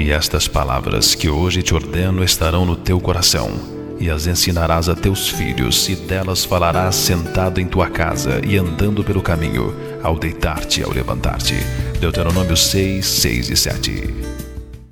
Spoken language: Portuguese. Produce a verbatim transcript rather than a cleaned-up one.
E estas palavras que hoje te ordeno estarão no teu coração, e as ensinarás a teus filhos, e delas falarás sentado em tua casa e andando pelo caminho, ao deitar-te e ao levantar-te. Deuteronômio seis, seis e sete.